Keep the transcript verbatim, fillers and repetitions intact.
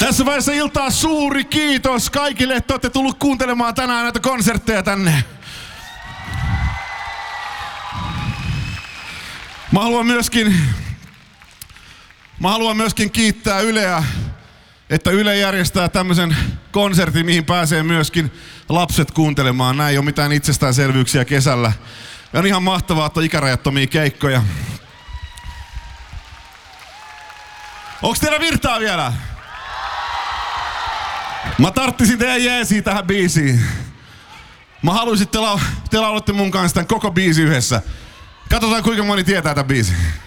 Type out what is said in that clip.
Tässä vaiheessa iltaa suuri kiitos kaikille, että olette tullut kuuntelemaan tänään näitä konsertteja tänne. Mä haluan myöskin, mä haluan myöskin kiittää Yleä, että Yle järjestää tämmöisen konsertin, mihin pääsee myöskin lapset kuuntelemaan. Näin ei ole mitään itsestäänselvyyksiä kesällä. Ja on ihan mahtavaa, että on ikärajattomia keikkoja. Onks teillä virtaa vielä? Mä tarttisin teidän jeesiä tähän biisiin. Mä haluaisin, että te, lau- te laulatte mun kanssa tämän koko biisi yhdessä. Katsotaan kuinka moni tietää tämän biisin.